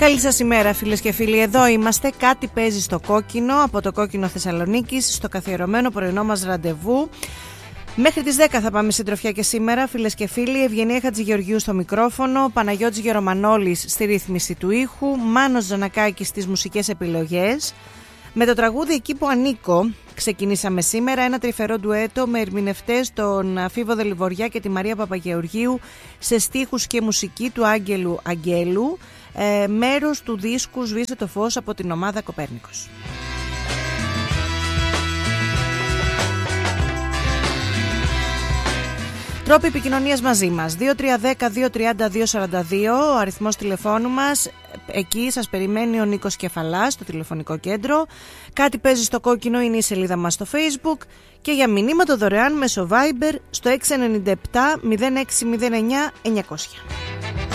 Καλή σας ημέρα φίλες και φίλοι, εδώ είμαστε. Κάτι παίζει στο κόκκινο, από το Κόκκινο Θεσσαλονίκης, στο καθιερωμένο πρωινό μας ραντεβού. Μέχρι τις 10 θα πάμε συντροφιά και σήμερα φίλες και φίλοι. Ευγενία Χατζηγεωργίου στο μικρόφωνο, Παναγιώτης Γερομανόλης στη ρύθμιση του ήχου, Μάνος Ζωνακάκης στις μουσικές επιλογές. Με το τραγούδι «Εκεί που ανήκω» ξεκινήσαμε σήμερα ένα τρυφερό ντουέτο με ερμηνευτές τον Φίβο Δελιβοριά και τη Μαρία Παπαγεωργίου σε στίχους και μουσική του Άγγελου Αγγέλου, μέρος του δίσκου «Σβήσε το φως» από την ομάδα Κοπέρνικος. Τρόποι επικοινωνίας μαζί μας: 2310-230-242, ο αριθμός τηλεφώνου μας. Εκεί σας περιμένει ο Νίκος Κεφαλάς στο τηλεφωνικό κέντρο. Κάτι παίζει στο κόκκινο είναι η σελίδα μας στο Facebook. Και για μηνύματα δωρεάν μέσω Viber στο 697 0609 900.